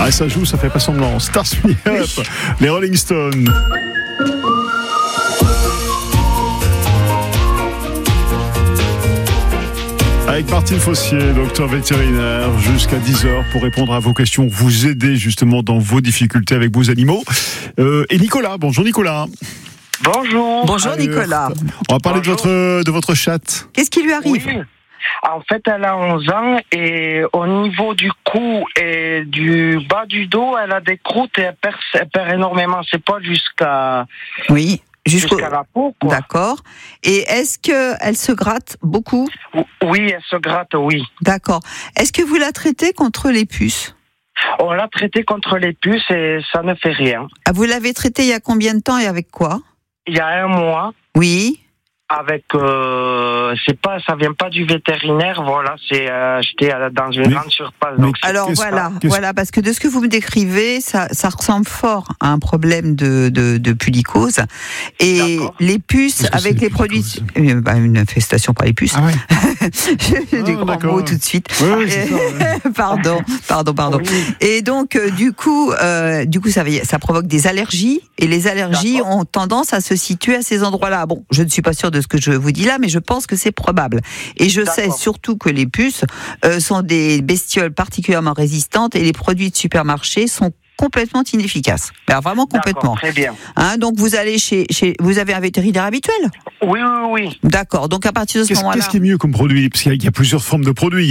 Ah, ça joue, ça fait pas semblant. Stars Me Up, les Rolling Stones. Avec Martine Fossier, docteur vétérinaire, jusqu'à 10h pour répondre à vos questions, vous aider justement dans vos difficultés avec vos animaux. Et Nicolas, bonjour Nicolas. Bonjour. Bonjour Nicolas. On va parler de votre chatte. Qu'est-ce qui lui arrive ? Oui. En fait, elle a 11 ans et au niveau du cou et du bas du dos, elle a des croûtes et elle perd énormément ses poils jusqu'à la peau, quoi. D'accord. Et est-ce qu'elle se gratte beaucoup ? Oui, elle se gratte, oui. D'accord. Est-ce que vous la traitez contre les puces ? On l'a traitée contre les puces et ça ne fait rien. Ah, vous l'avez traitée il y a combien de temps et avec quoi ? Il y a 1 mois. Oui. Avec, ça vient pas du vétérinaire, voilà, j'étais dans une grande surface. Donc alors voilà, parce que de ce que vous me décrivez, ça ressemble fort à un problème de pulicose. Et d'accord. les puces avec les produits, une infestation par les puces. Ah ouais. J'ai des grands mots tout de suite. Oui, c'est ça, ouais. Pardon. Oui. Et donc, du coup, ça provoque des allergies, et les allergies ont tendance à se situer à ces endroits-là. Bon, je ne suis pas sûre de ce que je vous dis là, mais je pense que c'est probable. Et je sais surtout que les puces sont des bestioles particulièrement résistantes, et les produits de supermarché sont complètement inefficaces. Alors vraiment complètement. Très bien. Donc vous allez vous avez un vétérinaire habituel ? Oui. D'accord. Donc à partir de ce moment-là. Qu'est-ce qui est mieux comme produit ? Parce qu'il y a plusieurs formes de produits.